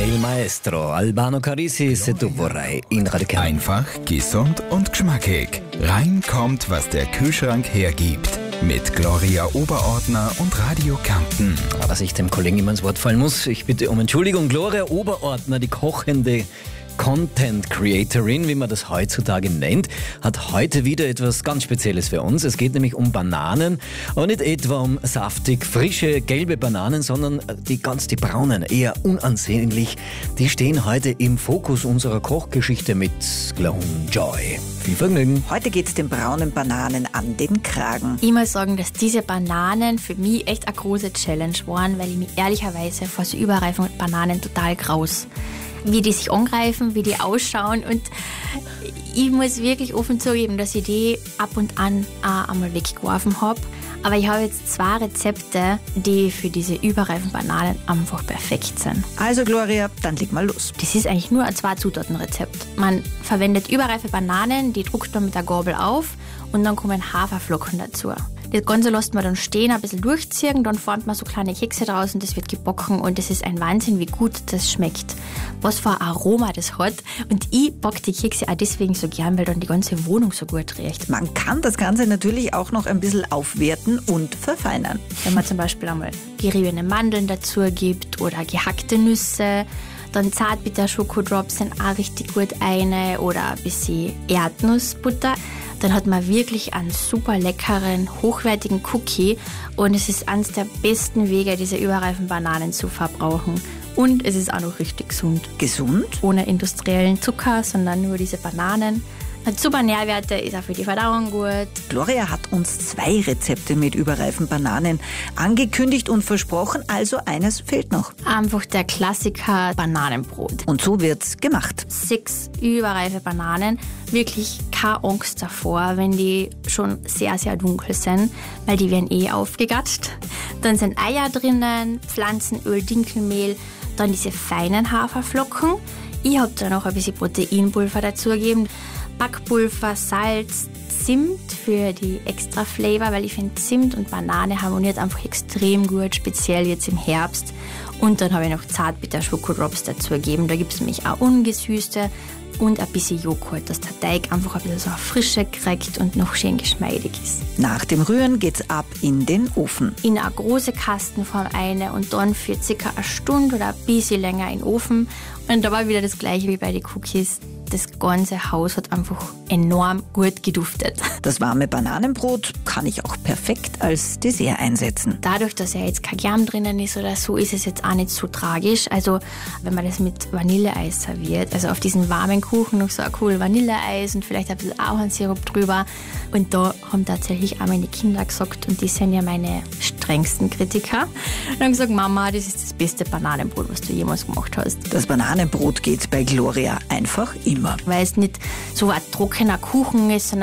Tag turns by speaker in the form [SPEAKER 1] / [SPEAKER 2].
[SPEAKER 1] Il Maestro, Albano Carisi, se tu vorrai, in Radio Kärnten.
[SPEAKER 2] Einfach, gesund und geschmackig. Rein kommt, was der Kühlschrank hergibt. Mit Gloria Oberordner und Radio Kärnten.
[SPEAKER 1] Dass ich dem Kollegen immer ins Wort fallen muss, ich bitte um Entschuldigung. Gloria Oberordner, die kochende Content Creatorin, wie man das heutzutage nennt, hat heute wieder etwas ganz Spezielles für uns. Es geht nämlich um Bananen, aber nicht etwa um saftig, frische, gelbe Bananen, sondern die braunen, eher unansehnlich. Die stehen heute im Fokus unserer Kochgeschichte mit Glone Joy. Viel Vergnügen.
[SPEAKER 3] Heute geht es den braunen Bananen an den Kragen.
[SPEAKER 4] Ich muss sagen, dass diese Bananen für mich echt eine große Challenge waren, weil ich mich ehrlicherweise vor so überreifen Bananen total graus. Wie die sich angreifen, wie die ausschauen, und ich muss wirklich offen zugeben, dass ich die ab und an auch einmal weggeworfen habe. Aber ich habe jetzt 2 Rezepte, die für diese überreifen Bananen einfach perfekt sind.
[SPEAKER 3] Also Gloria, dann leg mal los.
[SPEAKER 4] Das ist eigentlich nur ein 2-Zutaten-Rezept. Man verwendet überreife Bananen, die druckt man mit der Gabel auf und dann kommen Haferflocken dazu. Das Ganze lässt man dann stehen, ein bisschen durchziehen, dann formt man so kleine Kekse draus und das wird gebacken und es ist ein Wahnsinn, wie gut das schmeckt. Was für ein Aroma das hat, und ich backe die Kekse auch deswegen so gern, weil dann die ganze Wohnung so gut riecht.
[SPEAKER 3] Man kann das Ganze natürlich auch noch ein bisschen aufwerten und verfeinern.
[SPEAKER 4] Wenn man zum Beispiel einmal geriebene Mandeln dazu gibt oder gehackte Nüsse, dann Zartbitter-Schokodrops sind auch richtig gut eine, oder ein bisschen Erdnussbutter. Dann hat man wirklich einen super leckeren, hochwertigen Cookie, und es ist eines der besten Wege, diese überreifen Bananen zu verbrauchen. Und es ist auch noch richtig gesund.
[SPEAKER 3] Gesund?
[SPEAKER 4] Ohne industriellen Zucker, sondern nur diese Bananen. Hat super Nährwerte, ist auch für die Verdauung gut.
[SPEAKER 3] Gloria hat uns 2 Rezepte mit überreifen Bananen angekündigt und versprochen, also eines fehlt noch.
[SPEAKER 4] Einfach der Klassiker Bananenbrot.
[SPEAKER 3] Und so wird's gemacht.
[SPEAKER 4] 6 überreife Bananen, wirklich keine Angst davor, wenn die schon sehr, sehr dunkel sind, weil die werden aufgegatscht. Dann sind Eier drinnen, Pflanzenöl, Dinkelmehl, dann diese feinen Haferflocken. Ich habe da noch ein bisschen Proteinpulver dazugegeben. Backpulver, Salz, Zimt für die extra Flavor, weil ich finde, Zimt und Banane harmoniert einfach extrem gut, speziell jetzt im Herbst. Und dann habe ich noch Zartbitter-Schokodrops dazu gegeben. Da gibt es nämlich auch ungesüßte und ein bisschen Joghurt, dass der Teig einfach ein bisschen so eine Frische kriegt und noch schön geschmeidig ist.
[SPEAKER 3] Nach dem Rühren geht's ab in den Ofen.
[SPEAKER 4] In eine große Kastenform eine und dann für ca. 1 Stunde oder ein bisschen länger in den Ofen. Und da war wieder das gleiche wie bei den Cookies. Das ganze Haus hat einfach enorm gut geduftet.
[SPEAKER 3] Das warme Bananenbrot kann ich auch perfekt als Dessert einsetzen.
[SPEAKER 4] Dadurch, dass ja jetzt kein Jam drinnen ist oder so, ist es jetzt auch nicht so tragisch. Also wenn man das mit Vanilleeis serviert, also auf diesen warmen Kuchen noch so ein cool Vanilleeis und vielleicht ein bisschen Ahornsirup drüber. Und da haben tatsächlich auch meine Kinder gesagt, und die sind ja meine strengsten Kritiker, und haben gesagt, Mama, das ist das beste Bananenbrot, was du jemals gemacht hast.
[SPEAKER 3] Das Bananenbrot geht bei Gloria einfach immer.
[SPEAKER 4] Weil es nicht so ein trockener Kuchen ist, sondern